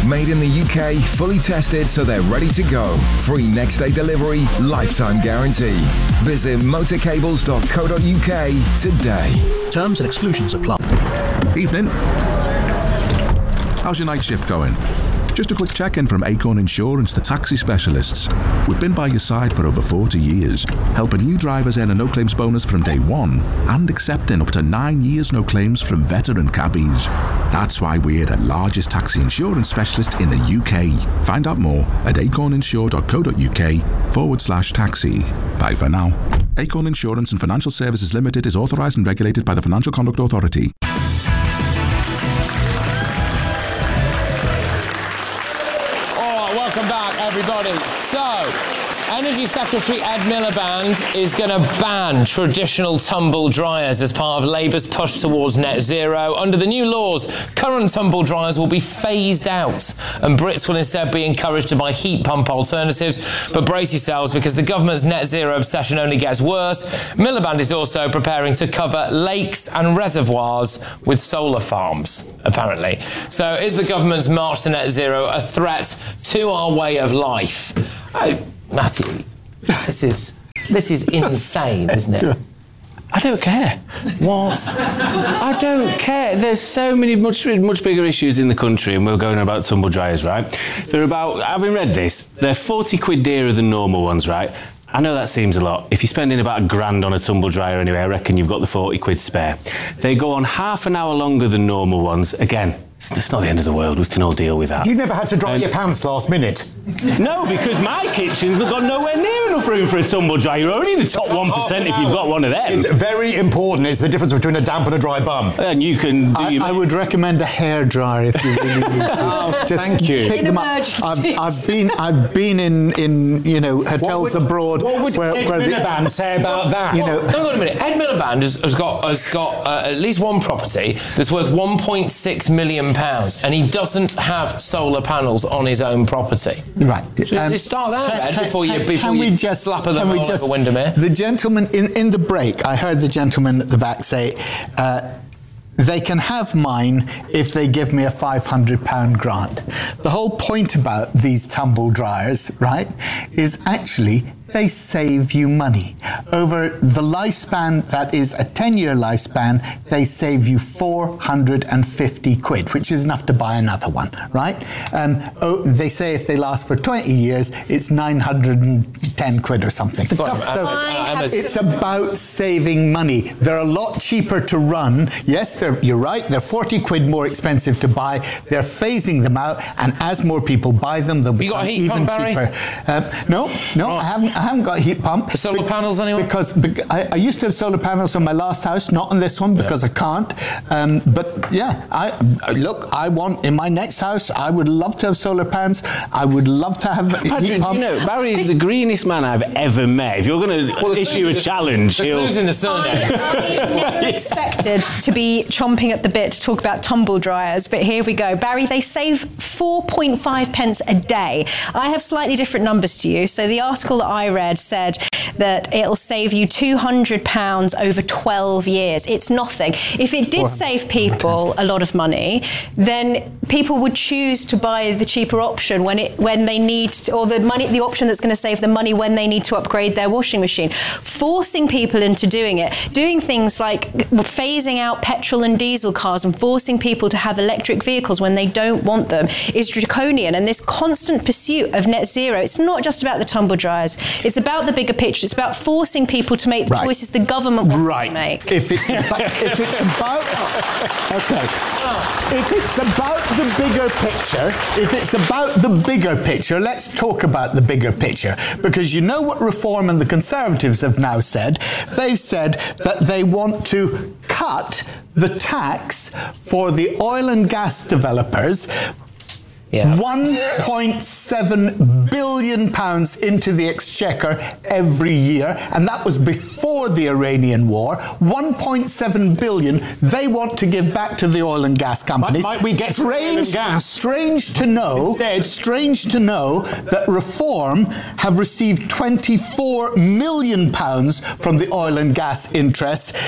Made in the UK, fully tested so they're ready to go. Free next day delivery, lifetime guarantee. Visit motorcables.co.uk today. Terms and exclusions apply. Evening. How's your night shift going? Just a quick check-in from Acorn Insurance, the taxi specialists. We've been by your side for over 40 years, helping new drivers earn a no-claims bonus from day one and accepting up to 9 years no claims from veteran cabbies. That's why we're the largest taxi insurance specialist in the UK. Find out more at acorninsure.co.uk/taxi. Bye for now. Acorn Insurance and Financial Services Limited is authorised and regulated by the Financial Conduct Authority. Welcome back, everybody. So, Energy Secretary Ed Miliband is going to ban traditional tumble dryers as part of Labour's push towards net zero. Under the new laws, current tumble dryers will be phased out, and Brits will instead be encouraged to buy heat pump alternatives. But brace yourselves, because the government's net zero obsession only gets worse. Miliband is also preparing to cover lakes and reservoirs with solar farms, apparently. So is the government's march to net zero a threat to our way of life? Oh, Matthew, this is insane, isn't it? I don't care. What? I don't care. There's so many much bigger issues in the country, and we're going about tumble dryers, right? They're about, having read this, they're 40 quid dearer than normal ones, right? I know that seems a lot. If you're spending about £1,000 on a tumble dryer anyway, I reckon you've got the 40 quid spare. They go on half an hour longer than normal ones. Again, it's not the end of the world. We can all deal with that. You never had to dry your pants last minute? No, because my kitchen's got nowhere near enough room for a tumble dryer. You're only in the top 1% if you've got one of them. It's very important. It's the difference between a damp and a dry bum. And you can... I would recommend a hairdryer if you really need to. Just thank you. Pick them up. I've been in hotels abroad. What would Ed Miliband say about that? Hang on a minute. Ed Miliband has got at least one property that's worth £1.6 million, and he doesn't have solar panels on his own property. Right. So start there, Ed, before you slap them all over Windermere. The gentleman in the break, I heard the gentleman at the back say, they can have mine if they give me a £500 grant. The whole point about these tumble dryers, right, is actually they save you money. Over the lifespan, that is a 10-year lifespan, they save you 450 quid, which is enough to buy another one, right? They say if they last for 20 years, it's 910 quid or something. So it's about saving money. They're a lot cheaper to run. Yes, you're right, they're 40 quid more expensive to buy. They're phasing them out, and as more people buy them, they'll become even cheaper. No, I haven't got a heat pump. Solar panels, anyway? Because I used to have solar panels on my last house, not on this one because I can't. But yeah, I want in my next house, I would love to have solar panels. I would love to have a heat pump. Barry is the greenest man I've ever met. If you're going to issue a challenge, he'll... losing the surname. I never expected to be chomping at the bit to talk about tumble dryers, but here we go. Barry, they save 4.5 pence a day. I have slightly different numbers to you. So the article that I read said that it'll save you £200 over 12 years. It's nothing. If it did save people a lot of money, then people would choose to buy the cheaper option when they need, or the option that's going to save them money when they need to upgrade their washing machine. Forcing people into doing it, doing things like phasing out petrol and diesel cars and forcing people to have electric vehicles when they don't want them is draconian. And this constant pursuit of net zero, it's not just about the tumble dryers. It's about the bigger picture. It's about forcing people to make the choices the government wants to make. If it's about the bigger picture, let's talk about the bigger picture. Because you know what Reform and the Conservatives have now said? They've said that they want to cut the tax for the oil and gas developers. £1.7 billion into the exchequer every year, and that was before the Iranian war. £1.7 billion they want to give back to the oil and gas companies. Might we get oil and gas? Strange to know that Reform have received £24 million from the oil and gas interests.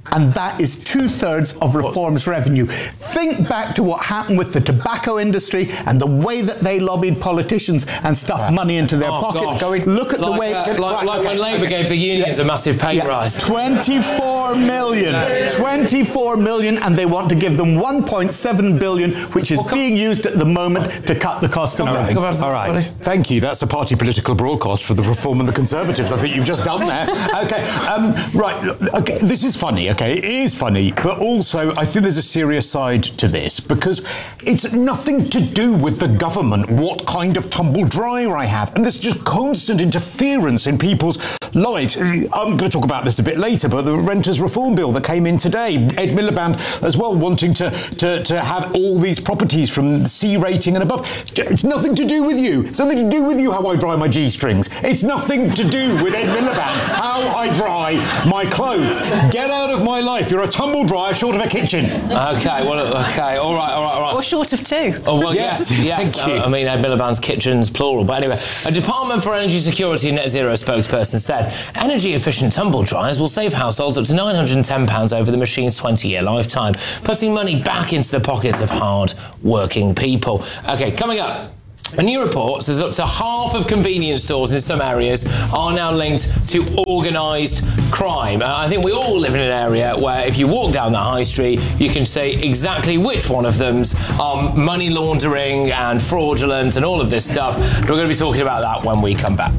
And that is 2/3 of Reform's revenue. Think back to what happened with the tobacco industry and the way that they lobbied politicians and stuffed money into their pockets. Look at the way... Like when Labour gave the unions a massive pay rise. 24 million. 24 million, and they want to give them 1.7 billion, which is being used at the moment to cut the cost of living. All right. Thank you. That's a party political broadcast for the Reform and the Conservatives. I think you've just done there. Okay. Right. Okay. This is funny. Okay. It is funny, but also I think there's a serious side to this because it's nothing to do with the government what kind of tumble dryer I have, and there's just constant interference in people's lives. I'm going to talk about this a bit later, but the Renters Reform Bill that came in today, Ed Miliband as well wanting to have all these properties from C rating and above. It's nothing to do with you. It's nothing to do with you how I dry my G-strings. It's nothing to do with Ed Miliband how I dry my clothes. Get out of my life. You're a tumble dryer short of a kitchen. Okay, all right. Or short of two. Oh, well, yes. Thank you. I mean, Ed Miliband's kitchen's plural. But anyway, a Department for Energy Security and Net Zero spokesperson said energy-efficient tumble dryers will save households up to £910 over the machine's 20-year lifetime, putting money back into the pockets of hard-working people. OK, coming up. A new report says up to half of convenience stores in some areas are now linked to organised crime. I think we all live in an area where if you walk down the high street, you can say exactly which one of them's money laundering and fraudulent and all of this stuff. We're going to be talking about that when we come back.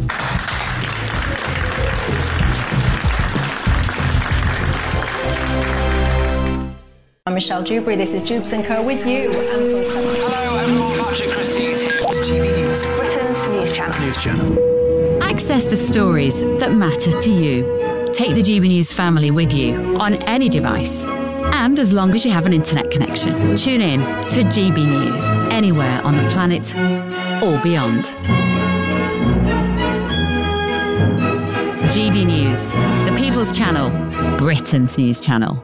I'm Michelle Dewberry. This is Jubes & Co. with you. Hello everyone, Patrick Christie is here. GB News, Britain's news channel. Access the stories that matter to you. Take the GB News family with you on any device. And as long as you have an internet connection, tune in to GB News anywhere on the planet or beyond. GB News, the People's Channel, Britain's news channel.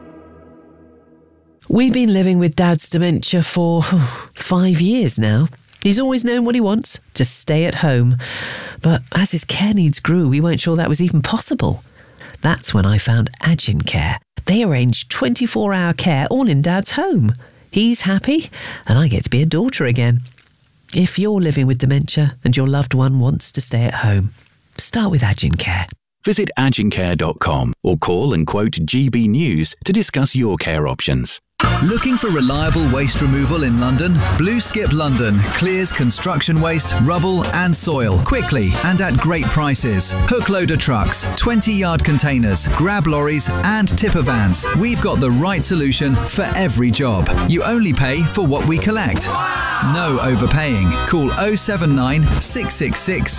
We've been living with Dad's dementia for 5 years now. He's always known what he wants, to stay at home. But as his care needs grew, we weren't sure that was even possible. That's when I found Agin Care. They arrange 24-hour care all in Dad's home. He's happy, and I get to be a daughter again. If you're living with dementia and your loved one wants to stay at home, start with Agin Care. Visit agincare.com or call and quote GB News to discuss your care options. Looking for reliable waste removal in London? Blue Skip London clears construction waste, rubble and soil quickly and at great prices. Hook loader trucks, 20-yard containers, grab lorries and tipper vans. We've got the right solution for every job. You only pay for what we collect. No overpaying. Call 079 666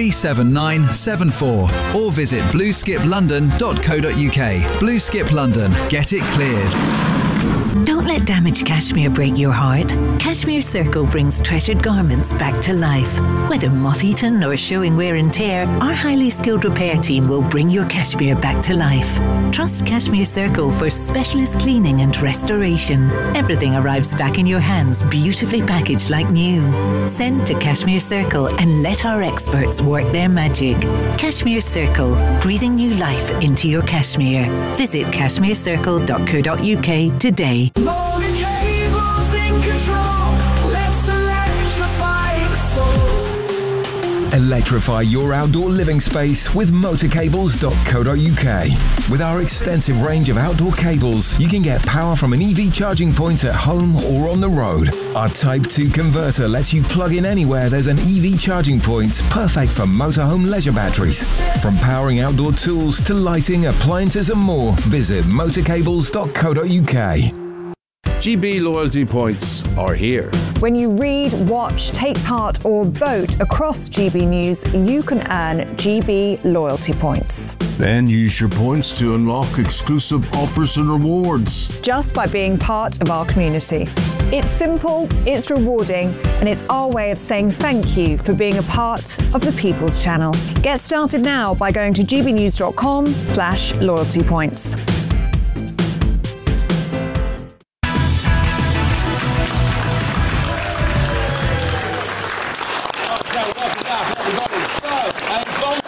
37974 or visit blueskiplondon.co.uk. Blue Skip London. Get it cleared. Don't let damaged cashmere break your heart. Cashmere Circle brings treasured garments back to life. Whether moth-eaten or showing wear and tear, our highly skilled repair team will bring your cashmere back to life. Trust Cashmere Circle for specialist cleaning and restoration. Everything arrives back in your hands, beautifully packaged like new. Send to Cashmere Circle and let our experts work their magic. Cashmere Circle, breathing new life into your cashmere. Visit cashmerecircle.co.uk today. Morning cables in control. Let's electrify the soul. Electrify your outdoor living space with motorcables.co.uk. With our extensive range of outdoor cables, you can get power from an EV charging point at home or on the road. Our Type 2 converter lets you plug in anywhere there's an EV charging point, perfect for motorhome leisure batteries. From powering outdoor tools to lighting, appliances and more, visit motorcables.co.uk. GB loyalty points are here. When you read, watch, take part or vote across GB News, you can earn GB loyalty points. Then use your points to unlock exclusive offers and rewards. Just by being part of our community. It's simple, it's rewarding, and it's our way of saying thank you for being a part of the People's Channel. Get started now by going to gbnews.com/loyalty points.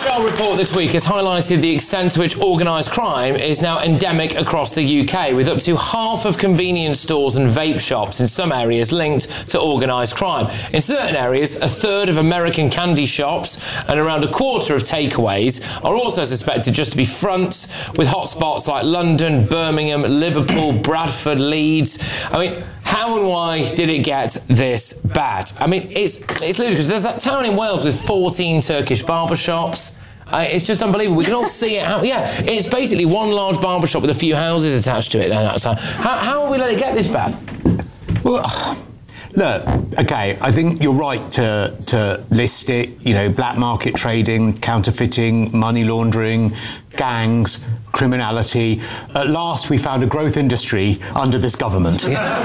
Shell report this week has highlighted the extent to which organised crime is now endemic across the UK, with up to half of convenience stores and vape shops in some areas linked to organised crime. In certain areas, a third of American candy shops and around a quarter of takeaways are also suspected just to be fronts, with hotspots like London, Birmingham, Liverpool, Bradford, Leeds. I mean, how and why did it get this bad? I mean, it's ludicrous. There's that town in Wales with 14 Turkish barber shops. It's just unbelievable. We can all see it. It's basically one large barber shop with a few houses attached to it. How have we let it get this bad? Well, look, okay, I think you're right to list it, you know, black market trading, counterfeiting, money laundering, gangs, criminality. At last, we found a growth industry under this government.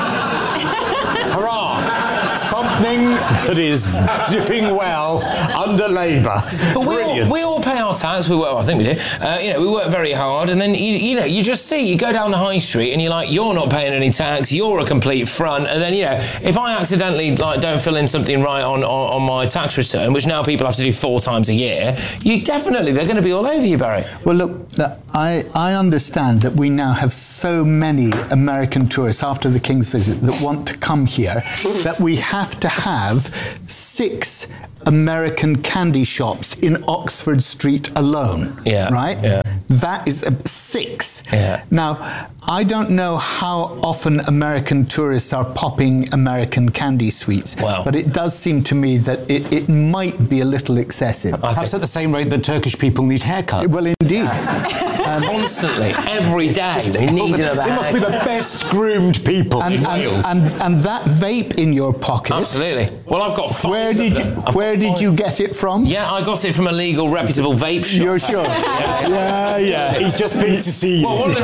Hurrah! Something that is doing well under Labour. But we all pay our tax. I think we do. We work very hard, and then you just see, you go down the high street and you're like, you're not paying any tax. You're a complete front. And then if I accidentally don't fill in something right on my tax return, which now people have to do 4 times a year, they're going to be all over you, Barry. Well, look, I understand that we now have so many American tourists after the King's visit that want to come here that we have to have 6 American candy shops in Oxford Street alone. Yeah. Right? Yeah. That is 6. Yeah. Now, I don't know how often American tourists are popping American candy sweets, but it does seem to me that it might be a little excessive. Perhaps at the same rate that Turkish people need haircuts. Well, indeed. Constantly, every day. They must be the best groomed people in Wales. And that vape in your pocket. Absolutely. Well, I've got 5. Where did you get it from? Yeah, I got it from a legal, reputable vape shop. You're sure? Yeah. He's just pleased to see you. Well,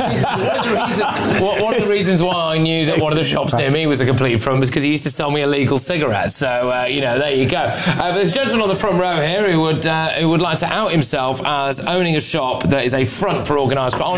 one of the reasons why I knew that one of the shops near me was a complete front was because he used to sell me illegal cigarettes. So, there you go. But there's a gentleman on the front row here who would like to out himself as owning a shop that is a front for organised crime.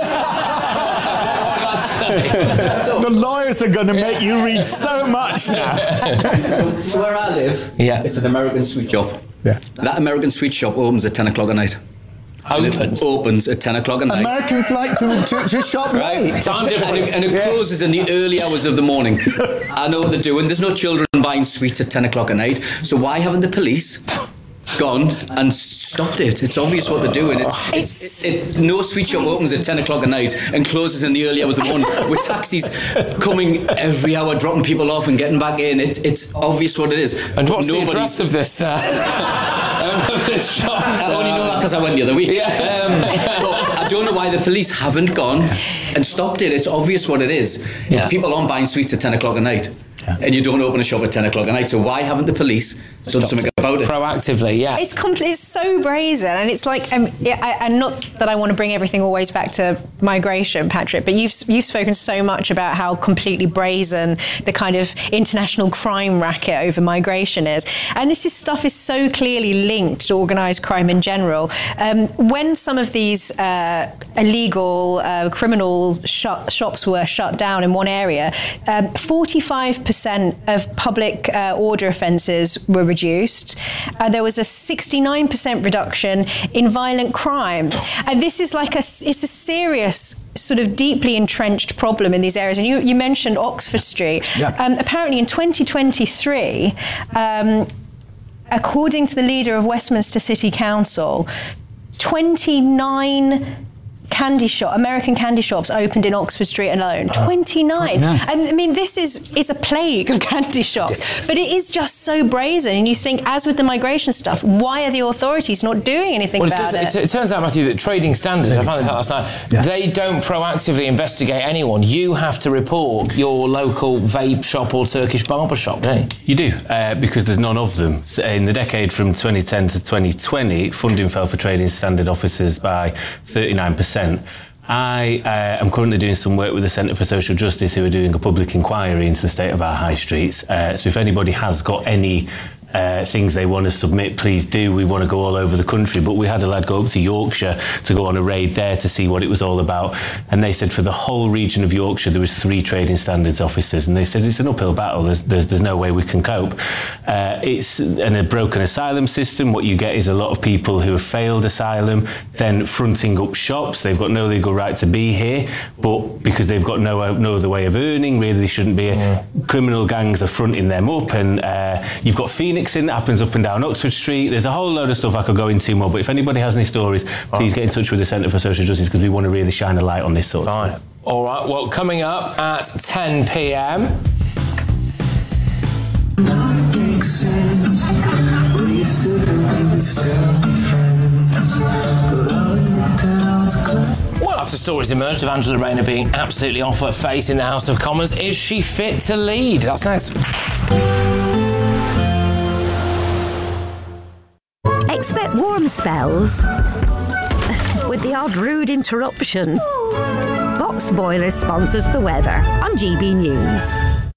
The lawyers are going to make you read so much now. So where I live, it's an American sweet shop. Yeah. That American sweet shop opens at 10 o'clock at night. It opens at 10 o'clock at night. Americans like to shop late. Time difference. And it closes in the early hours of the morning. I know what they're doing. There's no children buying sweets at 10 o'clock at night. So why haven't the police gone and stopped it? It's obvious what they're doing. No sweet shop opens at 10 o'clock at night and closes in the early hours of the morning with taxis coming every hour, dropping people off and getting back in. It's obvious what it is. And what's the address of this shop? I only know that because I went the other week. But I don't know why the police haven't gone and stopped it. It's obvious what it is. Yeah. People aren't buying sweets at 10 o'clock at night. Yeah. And you don't open a shop at 10 o'clock at night, so why haven't the police done something about it? Proactively, yeah. It's so brazen, and it's like, and not that I want to bring everything always back to migration, Patrick, but you've spoken so much about how completely brazen the kind of international crime racket over migration is, and this stuff is so clearly linked to organised crime in general. When some of these illegal criminal shops were shut down in one area, 45% of public order offences were reduced. There was a 69% reduction in violent crime. And this is it's a serious, sort of deeply entrenched problem in these areas. And you mentioned Oxford Street. Yeah. Apparently in 2023, according to the leader of Westminster City Council, 29 American candy shops opened in Oxford Street alone. 29. And I mean, this is a plague of candy shops. But it is just so brazen. And you think, as with the migration stuff, why are the authorities not doing anything about it? It turns out, Matthew, that Trading Standards, I found this out last night, they don't proactively investigate anyone. You have to report your local vape shop or Turkish barber shop, don't you? You do, because there's none of them. In the decade from 2010 to 2020, funding fell for Trading Standard officers by 39%. I am currently doing some work with the Centre for Social Justice, who are doing a public inquiry into the state of our high streets. So if anybody has got any things they want to submit, please do. We want to go all over the country. But we had a lad go up to Yorkshire to go on a raid there to see what it was all about. And they said for the whole region of Yorkshire, there was 3 trading standards officers. And they said it's an uphill battle. There's no way we can cope. It's a broken asylum system. What you get is a lot of people who have failed asylum, then fronting up shops. They've got no legal right to be here, but because they've got no other way of earning, really they shouldn't be. Criminal gangs are fronting them up, and you've got Phoenixing that happens up and down Oxford Street. There's a whole load of stuff I could go into more, but if anybody has any stories, please get in touch with the Centre for Social Justice, because we want to really shine a light on this sort of thing. All right, well, coming up at 10 p.m. Well, after stories emerged of Angela Rayner being absolutely off her face in the House of Commons, is she fit to lead? That's next. Expect warm spells with the odd rude interruption. Box Boilers sponsors the weather on GB News.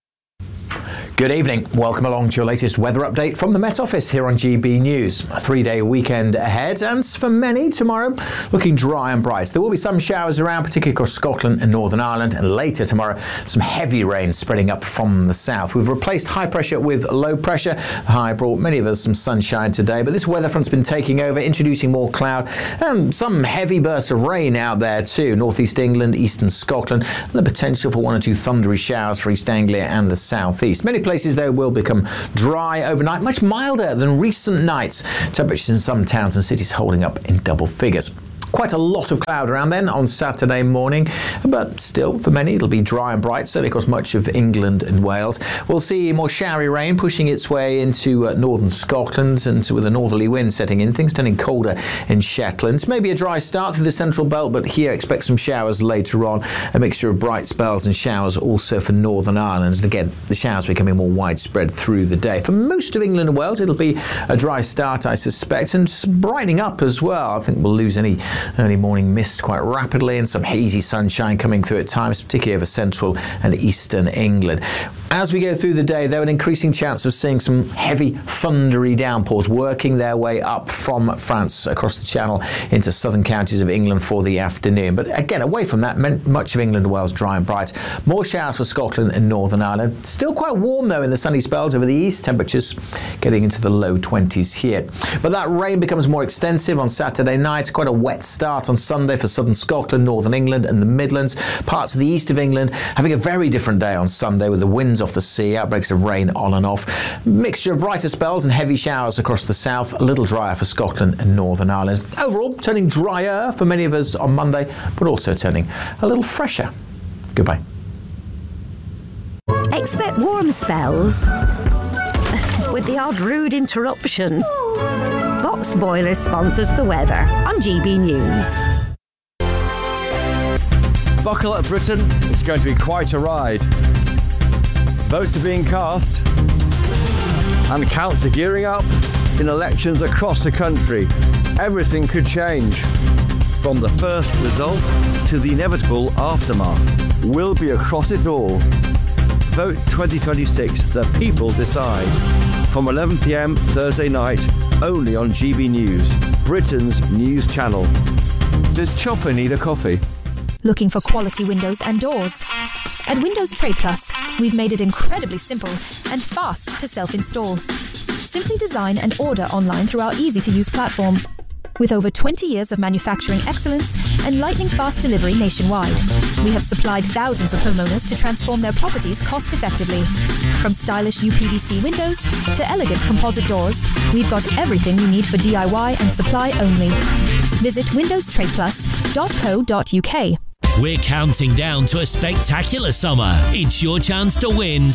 Good evening. Welcome along to your latest weather update from the Met Office here on GB News. A 3-day weekend ahead, and for many, tomorrow looking dry and bright. There will be some showers around, particularly across Scotland and Northern Ireland, and later tomorrow some heavy rain spreading up from the south. We've replaced high pressure with low pressure. The high brought many of us some sunshine today, but this weather front's been taking over, introducing more cloud and some heavy bursts of rain out there too. Northeast England, eastern Scotland, and the potential for 1 or 2 thundery showers for East Anglia and the southeast. Many places though will become dry overnight, much milder than recent nights. Temperatures in some towns and cities holding up in double figures. Quite a lot of cloud around then on Saturday morning, but still for many it'll be dry and bright, certainly across much of England and Wales. We'll see more showery rain pushing its way into northern Scotland, and with a northerly wind setting in, things turning colder in Shetland. Maybe a dry start through the central belt, but here expect some showers later on. A mixture of bright spells and showers also for Northern Ireland, and again the showers becoming more widespread through the day. For most of England and Wales it'll be a dry start, I suspect, and brightening up as well. I think we'll lose any early morning mist quite rapidly, and some hazy sunshine coming through at times, particularly over central and eastern England. As we go through the day, though, an increasing chance of seeing some heavy thundery downpours working their way up from France across the Channel into southern counties of England for the afternoon. But again, away from that, much of England and Wales dry and bright. More showers for Scotland and Northern Ireland. Still quite warm though in the sunny spells over the east, temperatures getting into the low 20s here. But that rain becomes more extensive on Saturday night. Quite a wet start on Sunday for southern Scotland, northern England and the Midlands. Parts of the east of England having a very different day on Sunday with the winds off the sea, outbreaks of rain on and off. Mixture of brighter spells and heavy showers across the south, a little drier for Scotland and Northern Ireland. Overall, turning drier for many of us on Monday, but also turning a little fresher. Goodbye. Expect warm spells with the odd rude interruption. Box Boilers sponsors the weather on GB News. Buckle up, Britain. It's going to be quite a ride. Votes are being cast and counts are gearing up in elections across the country. Everything could change. From the first result to the inevitable aftermath. We'll be across it all. Vote 2026, the people decide. From 11 p.m. Thursday night, only on GB News, Britain's news channel. Does Chopper need a coffee? Looking for quality windows and doors? At Windows Trade Plus, we've made it incredibly simple and fast to self-install. Simply design and order online through our easy-to-use platform. With over 20 years of manufacturing excellence and lightning-fast delivery nationwide, we have supplied thousands of homeowners to transform their properties cost-effectively. From stylish UPVC windows to elegant composite doors, we've got everything you need for DIY and supply only. Visit windowstradeplus.co.uk. We're counting down to a spectacular summer. It's your chance to win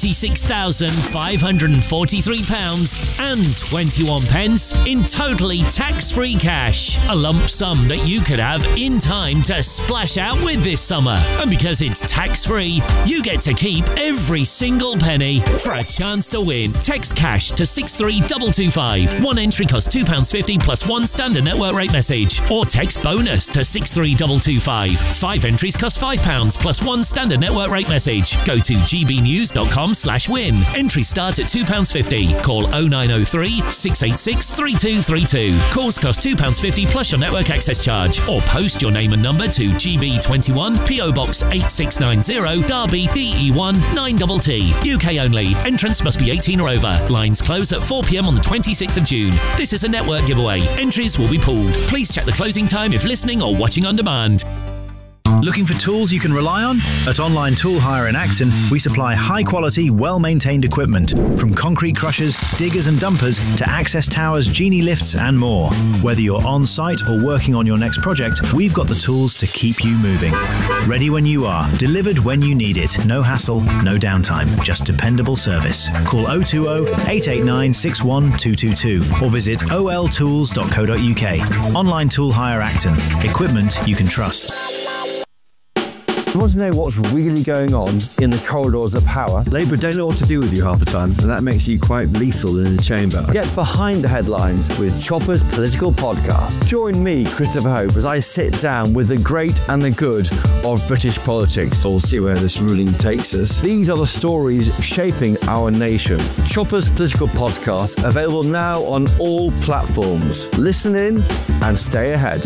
£76,543 and 21 pence in totally tax-free cash. A lump sum that you could have in time to splash out with this summer. And because it's tax-free, you get to keep every single penny. For a chance to win, text cash to 63225. One entry costs £2.50 plus one standard network rate message. Or text bonus to 63225. 5 entries cost £5 plus 1 standard network rate message. Go to gbnews.com/win. Entries start at £2.50. Call 0903 686 3232. Calls cost £2.50 plus your network access charge. Or post your name and number to GB21 PO Box 8690 Derby DE1 9TT. UK only. Entrance must be 18 or over. Lines close at 4 p.m. on the 26th of June. This is a network giveaway. Entries will be pooled. Please check the closing time if listening or watching on demand. Looking for tools you can rely on? At Online Tool Hire in Acton, we supply high-quality, well-maintained equipment, from concrete crushers, diggers and dumpers to access towers, genie lifts and more. Whether you're on-site or working on your next project, we've got the tools to keep you moving. Ready when you are, delivered when you need it. No hassle, no downtime, just dependable service. Call 020-889-61222 or visit oltools.co.uk. Online Tool Hire Acton. Equipment you can trust. You want to know what's really going on in the corridors of power? Labour don't know what to do with you half the time, and that makes you quite lethal in the chamber. Get behind the headlines with Chopper's Political Podcast. Join me, Christopher Hope, as I sit down with the great and the good of British politics. We'll see where this ruling takes us. These are the stories shaping our nation. Chopper's Political Podcast, available now on all platforms. Listen in and stay ahead.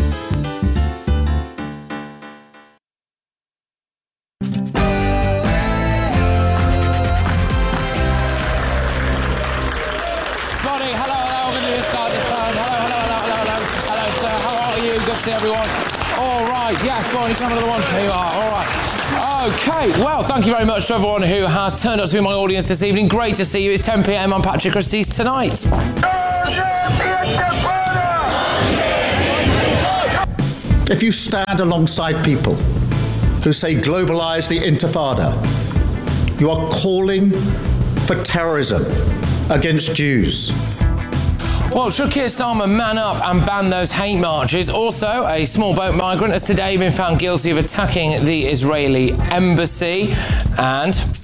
Everyone. All right, yes, go on, you can have another one. Here you are, all right. Okay, well, thank you very much to everyone who has turned up to be my audience this evening. Great to see you. It's 10 p.m. on Patrick Christie's Tonight. If you stand alongside people who say globalise the Intifada, you are calling for terrorism against Jews. Well, should Keir Starmer man up and ban those hate marches? Also, a small boat migrant has today been found guilty of attacking the Israeli embassy. And